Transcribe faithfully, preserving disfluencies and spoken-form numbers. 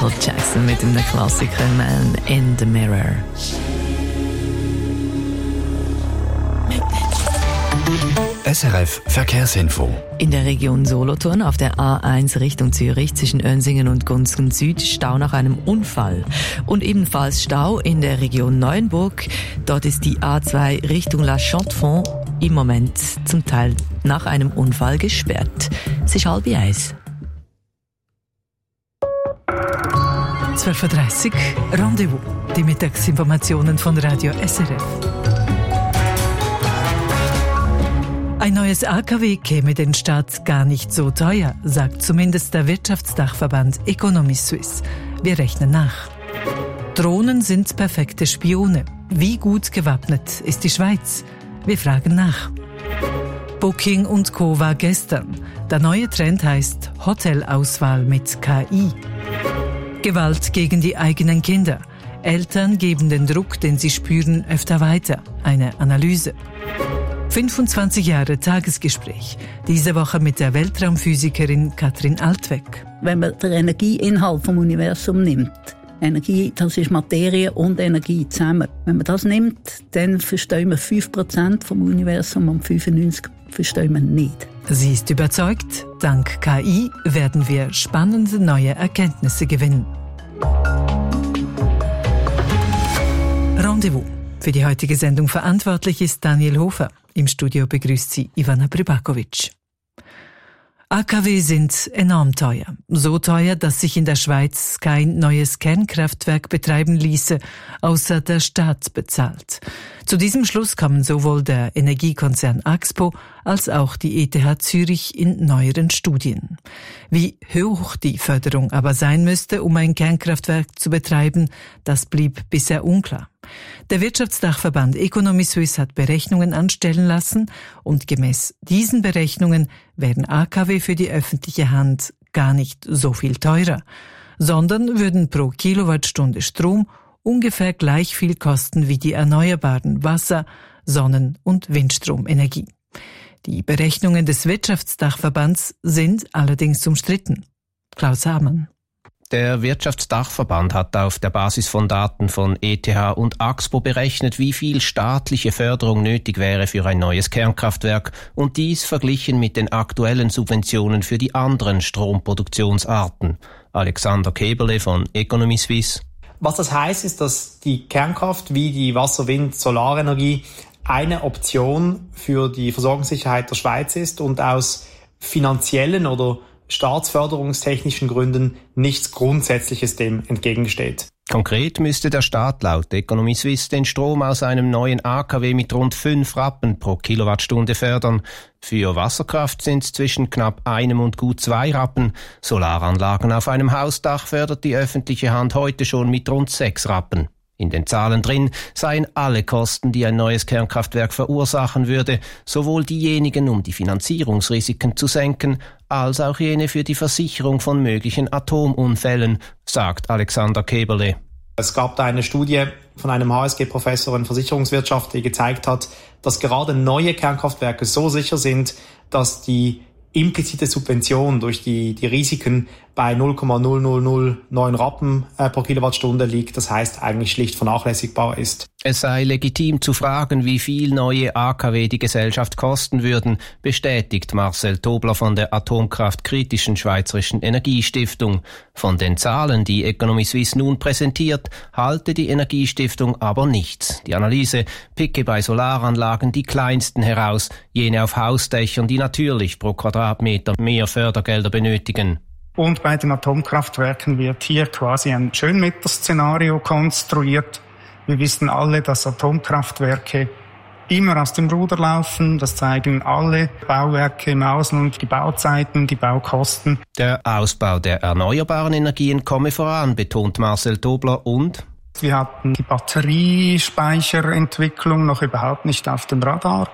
Michael Jackson mit dem Klassiker Man in the Mirror. S R F Verkehrsinfo. In der Region Solothurn auf der A eins Richtung Zürich zwischen Önsingen und Gunzgen Süd Stau nach einem Unfall. Und ebenfalls Stau in der Region Neuenburg. Dort ist die A zwei Richtung La Chaux-de-Fonds im Moment zum Teil nach einem Unfall gesperrt. Es ist halb eins. zwölf Uhr dreißig Rendezvous. Die Mittagsinformationen von Radio S R F. Ein neues A K W käme den Staat gar nicht so teuer, sagt zumindest der Wirtschaftsdachverband Economy Suisse. Wir rechnen nach. Drohnen sind perfekte Spione. Wie gut gewappnet ist die Schweiz? Wir fragen nach. Booking und Co. war gestern. Der neue Trend heißt Hotelauswahl mit K I. Gewalt gegen die eigenen Kinder. Eltern geben den Druck, den sie spüren, öfter weiter. Eine Analyse. fünfundzwanzig Jahre Tagesgespräch. Diese Woche mit der Weltraumphysikerin Katrin Altweg. Wenn man den Energieinhalt vom Universum nimmt, Energie, das ist Materie und Energie zusammen. Wenn man das nimmt, dann verstehen wir fünf Prozent vom Universum und fünfundneunzig Prozent verstehen wir nicht. Sie ist überzeugt, dank K I werden wir spannende neue Erkenntnisse gewinnen. Rendezvous. Für die heutige Sendung verantwortlich ist Daniel Hofer. Im Studio begrüßt sie Ivana Pribakovic. A K W sind enorm teuer. So teuer, dass sich in der Schweiz kein neues Kernkraftwerk betreiben ließe, außer der Staat bezahlt. Zu diesem Schluss kamen sowohl der Energiekonzern Axpo als auch die E T H Zürich in neueren Studien. Wie hoch die Förderung aber sein müsste, um ein Kernkraftwerk zu betreiben, das blieb bisher unklar. Der Wirtschaftsdachverband Economy Suisse hat Berechnungen anstellen lassen und gemäß diesen Berechnungen wären A K W für die öffentliche Hand gar nicht so viel teurer, sondern würden pro Kilowattstunde Strom ungefähr gleich viel kosten wie die erneuerbaren Wasser-, Sonnen- und Windstromenergie. Die Berechnungen des Wirtschaftsdachverbands sind allerdings umstritten. Klaus Hamann. Der Wirtschaftsdachverband hat auf der Basis von Daten von E T H und Axpo berechnet, wie viel staatliche Förderung nötig wäre für ein neues Kernkraftwerk und dies verglichen mit den aktuellen Subventionen für die anderen Stromproduktionsarten. Alexander Keberle von Economy Suisse. Was das heißt, ist, dass die Kernkraft wie die Wasser-, Wind-, Solarenergie eine Option für die Versorgungssicherheit der Schweiz ist und aus finanziellen oder staatsförderungstechnischen Gründen nichts Grundsätzliches dem entgegensteht. Konkret müsste der Staat laut Economy Suisse den Strom aus einem neuen A K W mit rund fünf Rappen pro Kilowattstunde fördern. Für Wasserkraft sind es zwischen knapp einem und gut zwei Rappen. Solaranlagen auf einem Hausdach fördert die öffentliche Hand heute schon mit rund sechs Rappen. In den Zahlen drin seien alle Kosten, die ein neues Kernkraftwerk verursachen würde, sowohl diejenigen, um die Finanzierungsrisiken zu senken, als auch jene für die Versicherung von möglichen Atomunfällen, sagt Alexander Keberle. Es gab da eine Studie von einem H S G-Professor in Versicherungswirtschaft, die gezeigt hat, dass gerade neue Kernkraftwerke so sicher sind, dass die implizite Subvention durch die, die Risiken bei null Komma null null null neun Rappen äh, pro Kilowattstunde liegt. Das heißt, eigentlich schlicht vernachlässigbar ist. Es sei legitim zu fragen, wie viel neue A K W die Gesellschaft kosten würden, bestätigt Marcel Tobler von der atomkraftkritischen Schweizerischen Energiestiftung. Von den Zahlen, die Economy Suisse nun präsentiert, halte die Energiestiftung aber nichts. Die Analyse picke bei Solaranlagen die kleinsten heraus, jene auf Hausdächern, die natürlich pro Quadratmeter mehr Fördergelder benötigen. Und bei den Atomkraftwerken wird hier quasi ein Schönwetterszenario konstruiert. Wir wissen alle, dass Atomkraftwerke immer aus dem Ruder laufen. Das zeigen alle Bauwerke im Ausland, die Bauzeiten, die Baukosten. Der Ausbau der erneuerbaren Energien komme voran, betont Marcel Tobler und wir hatten die Batteriespeicherentwicklung noch überhaupt nicht auf dem Radar.